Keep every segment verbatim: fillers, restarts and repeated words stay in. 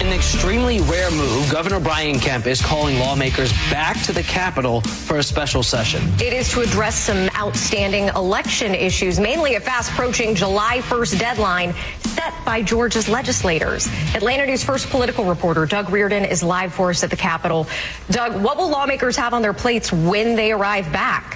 an extremely rare move, Governor Brian Kemp is calling lawmakers back to the Capitol for a special session. It is to address some outstanding election issues, mainly a fast-approaching July first deadline set by Georgia's legislators. Atlanta News first political reporter Doug Reardon is live for us at the Capitol. Doug, what will lawmakers have on their plates when they arrive back?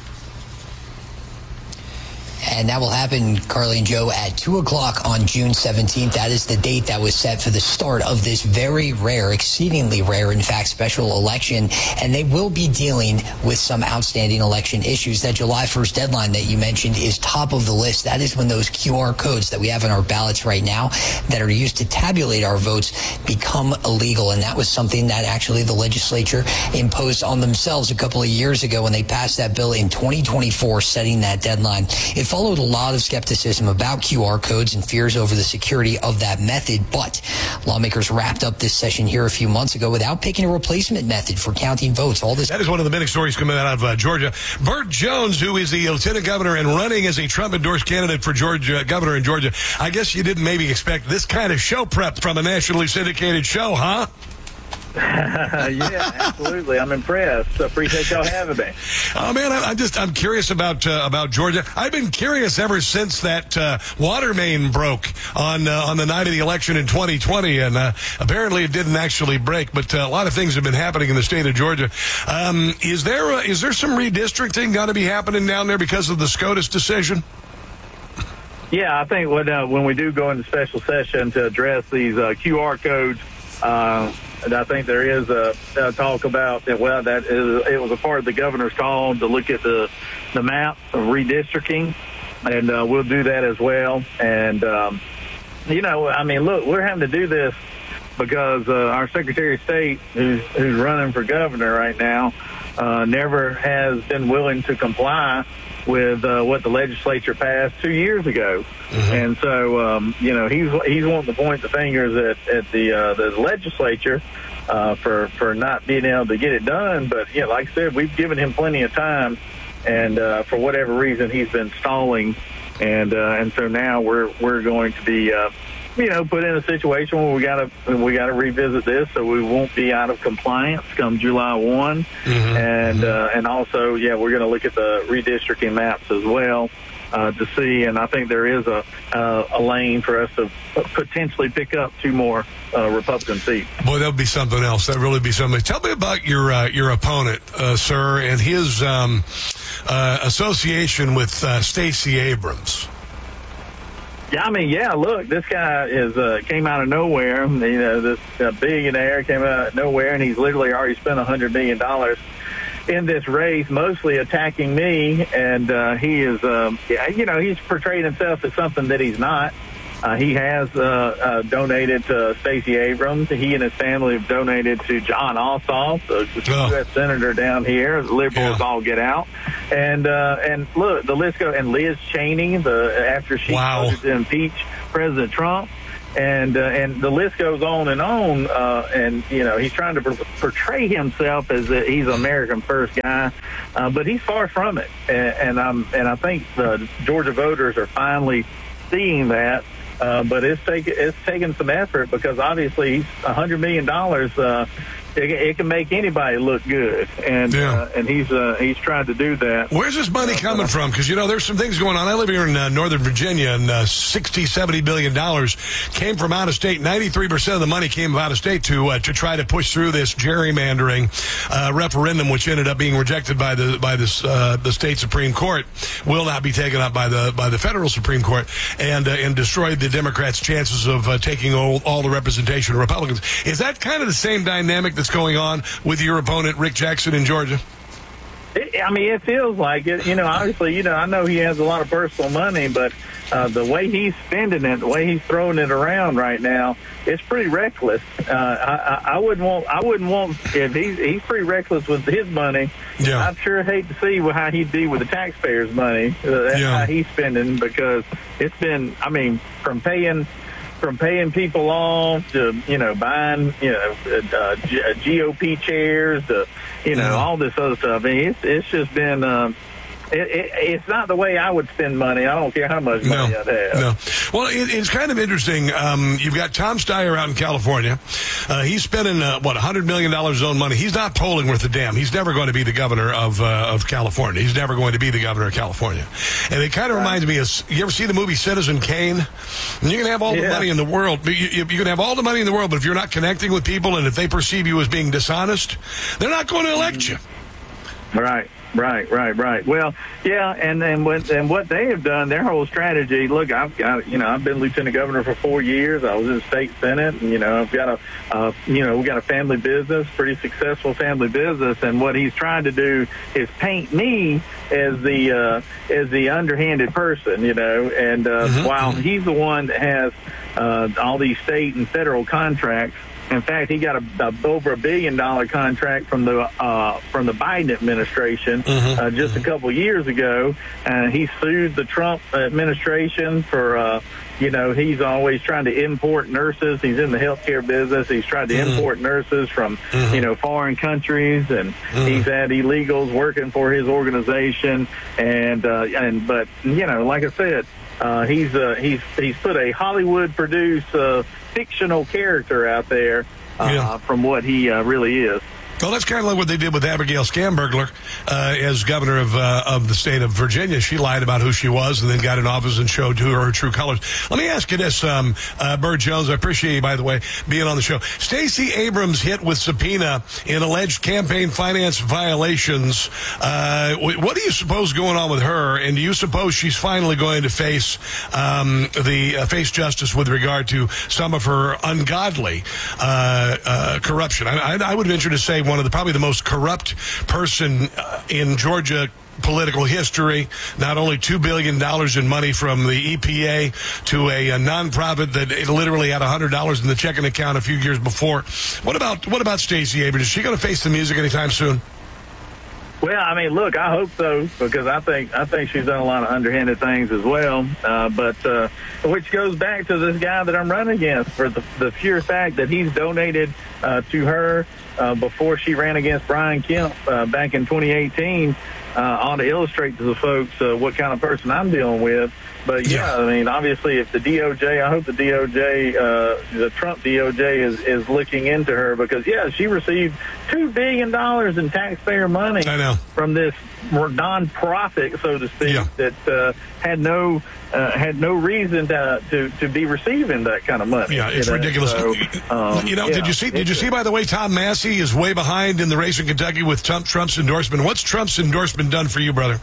And that will happen, Carly and Joe, at two o'clock on June seventeenth. That is the date that was set for the start of this very rare, exceedingly rare, in fact, special election. And they will be dealing with some outstanding election issues. That July first deadline that you mentioned is top of the list. That is when those Q R codes that we have on our ballots right now that are used to tabulate our votes become illegal. And that was something that actually the legislature imposed on themselves a couple of years ago when they passed that bill in twenty twenty-four, setting that deadline. It followed a lot of skepticism about Q R codes and fears over the security of that method, but lawmakers wrapped up this session here a few months ago without picking a replacement method for counting votes. All this. That is one of the big stories coming out of uh, Georgia. Burt Jones, who is the lieutenant governor and running as a Trump-endorsed candidate for Georgia, governor in Georgia. I guess you didn't maybe expect this kind of show prep from a nationally syndicated show, huh? Yeah, absolutely. I'm impressed. Appreciate y'all having me. Oh man, I, I'm just I'm curious about uh, about Georgia. I've been curious ever since that uh, water main broke on uh, on the night of the election in twenty twenty, and uh, apparently it didn't actually break. But uh, a lot of things have been happening in the state of Georgia. Um, is there uh, is there some redistricting going to be happening down there because of the SCOTUS decision? Yeah, I think when uh, when we do go into special session to address these uh, Q R codes. Uh, And I think there is a, a talk about that. Well, that is, it was a part of the governor's call to look at the the map of redistricting, and uh, we'll do that as well. And um, you know, I mean, look, we're having to do this because uh, our Secretary of State, who's who's running for governor right now, uh, never has been willing to comply with uh, what the legislature passed two years ago. Mm-hmm. And so, um, you know, he's he's wanting to point the fingers at, at the uh, the legislature uh, for, for not being able to get it done. But, yeah, like I said, we've given him plenty of time. And uh, for whatever reason, he's been stalling. And uh, and so now we're we're going to be, uh, you know, put in a situation where we got to we got to revisit this so we won't be out of compliance come July first. Mm-hmm. And uh, and also, yeah, we're going to look at the redistricting maps as well uh, to see. And I think there is a uh, a lane for us to potentially pick up two more uh, Republican seats. Boy, that would be something else. That really be something. Tell me about your uh, your opponent, uh, sir, and his um, uh, association with uh, Stacey Abrams. Yeah, I mean, yeah, look, this guy is uh, came out of nowhere. You know, this uh, billionaire came out of nowhere, and he's literally already spent one hundred million dollars in this race, mostly attacking me. And uh, he is, um, yeah, you know, he's portrayed himself as something that he's not. Uh, he has uh, uh, donated to Stacey Abrams. He and his family have donated to John Ossoff, the oh. U S senator down here. The liberals yeah. all get out. And uh, and look, the list goes. And Liz Cheney, the after she wow. voted to impeach President Trump, and uh, and the list goes on and on. Uh, and you know, he's trying to portray himself as a, he's an American first guy, uh, but he's far from it. And, and I'm and I think the Georgia voters are finally seeing that. Uh, but it's taken it's taken some effort because obviously a hundred million dollars uh, it, it can make anybody look good, and yeah. uh, and he's uh, he's trying to do that. Where's this money coming from? Because you know there's some things going on. I live here in uh, Northern Virginia, and uh, sixty, seventy billion dollars came from out of state. Ninety-three percent of the money came out of state to uh, to try to push through this gerrymandering uh, referendum, which ended up being rejected by the by this uh, the state Supreme Court. Will not be taken up by the by the federal Supreme Court, and uh, and destroyed the Democrats' chances of uh, taking all, all the representation of Republicans. Is that kind of the same dynamic that's going on with your opponent, Rick Jackson, in Georgia? It, I mean, it feels like it. You know, obviously, you know, I know he has a lot of personal money, but uh, the way he's spending it, the way he's throwing it around right now, it's pretty reckless. Uh, I, I, I wouldn't want, I wouldn't want if he's he's pretty reckless with his money. Yeah. I'd sure hate to see how he'd be with the taxpayers' money. Uh, that's yeah. how he's spending because it's been, I mean, from paying. From paying people off to, you know, buying, you know, uh, G O P chairs to, you know, yeah. all this other stuff. I mean, it's, it's just been, uh, it, it, it's not the way I would spend money. I don't care how much money no, I'd have. No. Well, it, it's kind of interesting. Um, you've got Tom Steyer out in California. Uh, he's spending, uh, what, one hundred million dollars of his own money. He's not polling worth a damn. He's never going to be the governor of uh, of California. He's never going to be the governor of California. And it kind of right. reminds me of, you ever see the movie Citizen Kane? And you can have all yeah. the money in the world. You, you, you can have all the money in the world, but if you're not connecting with people and if they perceive you as being dishonest, they're not going to elect you. Right. Right, right, right. Well, yeah, and and what and what they have done, their whole strategy. Look, I've got you know I've been lieutenant governor for four years. I was in the state senate, and you know I've got a uh, you know we got a family business, pretty successful family business. And what he's trying to do is paint me as the uh, as the underhanded person, you know. And uh, mm-hmm. while he's the one that has uh, all these state and federal contracts. In fact, he got a, a, over a billion dollar contract from the uh, from the Biden administration mm-hmm. uh, just a couple years ago. Uh, he sued the Trump administration for, uh, you know, he's always trying to import nurses. He's in the healthcare business. He's tried to mm-hmm. import nurses from, mm-hmm. you know, foreign countries, and mm-hmm. he's had illegals working for his organization. And uh, and but you know, like I said. Uh, he's uh, he's he's put a Hollywood-produced uh, fictional character out there uh, yeah. from what he uh, really is. Well, that's kind of like what they did with Abigail Schamberger uh, as governor of uh, of the state of Virginia. She lied about who she was and then got in office and showed her her true colors. Let me ask you this, um, uh, Burt Jones. I appreciate you, by the way, being on the show. Stacey Abrams hit with subpoena in alleged campaign finance violations. Uh, what do you suppose going on with her? And do you suppose she's finally going to face um, the uh, face justice with regard to some of her ungodly uh, uh, corruption? I, I, I would venture to say one of the probably the most corrupt person uh, in Georgia political history. Not only two billion dollars in money from the E P A to a, a nonprofit that literally had one hundred dollars in the checking account a few years before. What about what about Stacey Abrams? Is she going to face the music anytime soon? Well, I mean, look, I hope so, because I think I think she's done a lot of underhanded things as well. Uh, but uh, which goes back to this guy that I'm running against for the, the pure fact that he's donated uh, to her uh, before she ran against Brian Kemp uh, back in twenty eighteen. Uh, ought to illustrate to the folks uh, what kind of person I'm dealing with. But, yeah, I mean, obviously, if the D O J, I hope the D O J, uh, the Trump D O J is, is looking into her because, yeah, she received two billion dollars in taxpayer money I know. from this non-profit, so to speak, yeah. that uh, had no uh, had no reason to, to to be receiving that kind of money. Yeah, it's you know? ridiculous. So, um, you know, yeah, did you see? Did you see? By the way, Tom Massey is way behind in the race in Kentucky with Trump, Trump's endorsement. What's Trump's endorsement done for you, brother?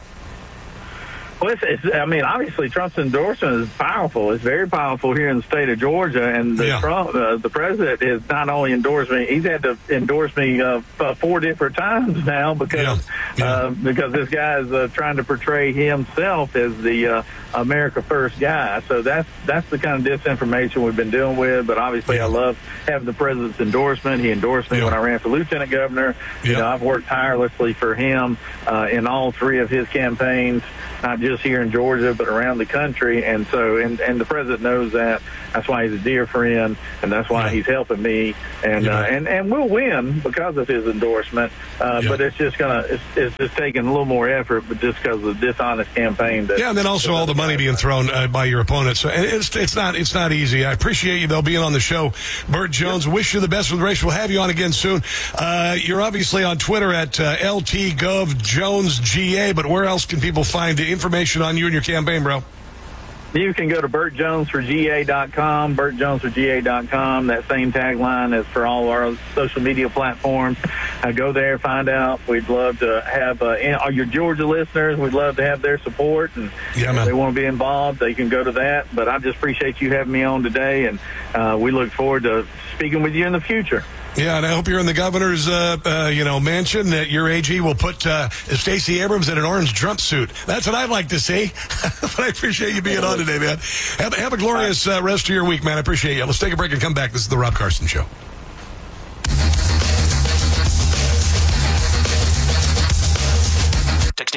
Well, it's, it's, I mean, obviously, Trump's endorsement is powerful. It's very powerful here in the state of Georgia, and the yeah. Trump, uh, the president, has not only endorsed me; he's had to endorse me uh, four different times now because yeah. Yeah. Uh, because this guy is uh, trying to portray himself as the uh, America First guy. So that's that's the kind of disinformation we've been dealing with. But obviously, yeah. I love having the president's endorsement. He endorsed me yeah. when I ran for lieutenant governor. Yeah. You know, I've worked tirelessly for him uh, in all three of his campaigns. Not just here in Georgia, but around the country. And so, and, and the president knows that. That's why he's a dear friend, and that's why yeah. he's helping me. And yeah. uh, and and we'll win because of his endorsement. Uh, yeah. But it's just gonna, it's, it's just taking a little more effort, but just because of the dishonest campaign. That, yeah, and then also all the money being thrown uh, by your opponents. So, and it's it's not it's not easy. I appreciate you though being on the show, Burt Jones. Yep. Wish you the best with the race. We'll have you on again soon. Uh, you're obviously on Twitter at uh, L T Gov Jones G A. But where else can people find the information on you and your campaign, bro? You can go to Burt Jones for G A dot com, Burt Jones for G A dot com. That same tagline is for all of our social media platforms. Uh, go there, find out. We'd love to have uh, all your Georgia listeners. We'd love to have their support. And yeah, if man. they want to be involved, they can go to that. But I just appreciate you having me on today, and uh, we look forward to speaking with you in the future. Yeah, and I hope you're in the governor's, uh, uh, you know, mansion that your A G will put uh, Stacey Abrams in an orange jumpsuit. That's what I'd like to see. But I appreciate you being on today, man. Have, have a glorious uh, rest of your week, man. I appreciate you. Let's take a break and come back. This is the Rob Carson Show. Texting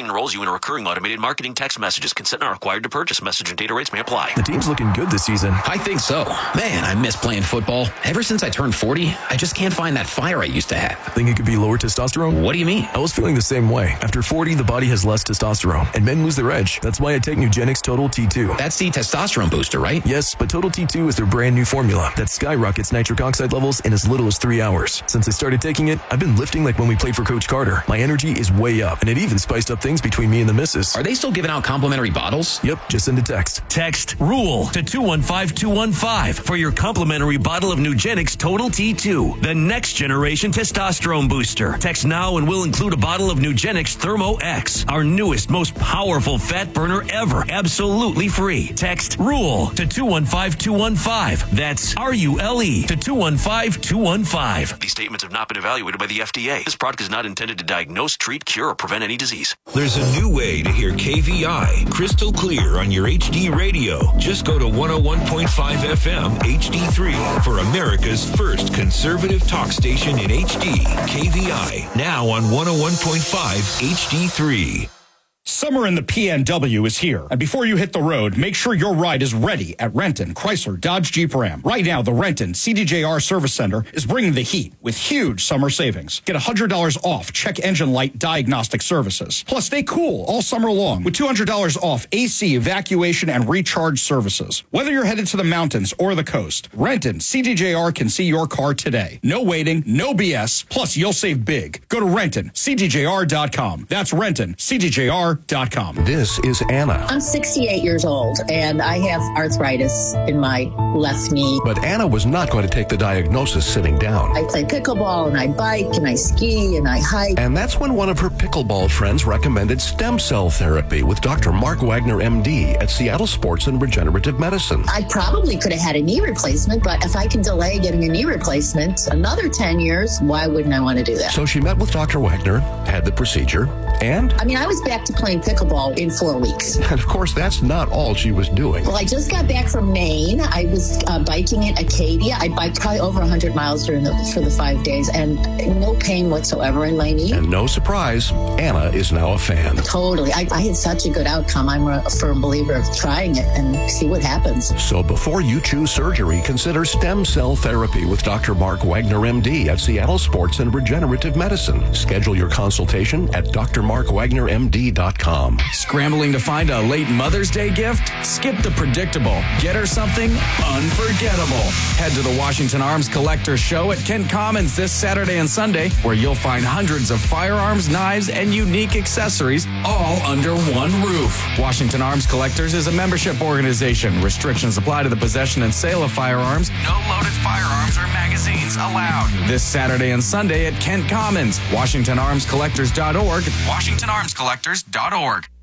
enrolls you in a recurring automated marketing text messages. Consent not required to purchase. Message and data rates may apply. The team's looking good this season. I think so. Man, I miss playing football. Ever since I turned forty, I just can't find that fire I used to have. Think it could be lower testosterone? What do you mean? I was feeling the same way. After forty, the body has less testosterone, and men lose their edge. That's why I take Nugenix Total T two. That's the testosterone booster, right? Yes, but Total T two is their brand new formula that skyrockets nitric oxide levels in as little as three hours. Since I started taking it, I've been lifting like when we played for Coach Carter. My energy is way up, and it even spiced up things between me and the missus. Are they still giving out complimentary bottles? Yep, just send a text. Text RULE to two one five two one five for your complimentary bottle of Nugenix Total T two, the next generation testosterone booster. Text now and we'll include a bottle of Nugenix Thermo X, our newest, most powerful fat burner ever, absolutely free. Text RULE to two one five two one five. That's R U L E to two one five two one five. These statements have not been evaluated by the F D A. This product is not intended to diagnose, treat, cure, or prevent any disease. There's a new way to hear K V I crystal clear on your H D radio. Just go to one oh one point five F M H D three for America's first conservative talk station in H D. K V I, now on one oh one point five H D three. Summer in the P N W is here, and before you hit the road, make sure your ride is ready at Renton, Chrysler, Dodge, Jeep, Ram. Right now, the Renton C D J R Service Center is bringing the heat with huge summer savings. Get one hundred dollars off check engine light diagnostic services. Plus, stay cool all summer long with two hundred dollars off A C evacuation and recharge services. Whether you're headed to the mountains or the coast, Renton C D J R can see your car today. No waiting, no B S, plus you'll save big. Go to Renton C D J R dot com. That's Renton C D J R dot com. This is Anna. I'm sixty-eight years old, and I have arthritis in my left knee. But Anna was not going to take the diagnosis sitting down. I play pickleball, and I bike, and I ski, and I hike. And that's when one of her pickleball friends recommended stem cell therapy with Doctor Mark Wagner, M D, at Seattle Sports and Regenerative Medicine. I probably could have had a knee replacement, but if I can delay getting a knee replacement another ten years, why wouldn't I want to do that? So she met with Doctor Wagner, had the procedure, and... I mean, I was back to playing pickleball in four weeks. And of course, that's not all she was doing. Well, I just got back from Maine. I was uh, biking in Acadia. I biked probably over one hundred miles during the, for the five days, and no pain whatsoever in my knee. And no surprise, Anna is now a fan. Totally. I, I had such a good outcome. I'm a firm believer of trying it and see what happens. So before you choose surgery, consider stem cell therapy with Doctor Mark Wagner, M D, at Seattle Sports and Regenerative Medicine. Schedule your consultation at D R mark wagner M D dot com. Scrambling to find a late Mother's Day gift? Skip the predictable. Get her something unforgettable. Head to the Washington Arms Collector Show at Kent Commons this Saturday and Sunday, where you'll find hundreds of firearms, knives, and unique accessories, all under one roof. Washington Arms Collectors is a membership organization. Restrictions apply to the possession and sale of firearms. No loaded firearms or magazines allowed. This Saturday and Sunday at Kent Commons. Washington Arms Collectors dot org. Washington Arms Collectors dot org.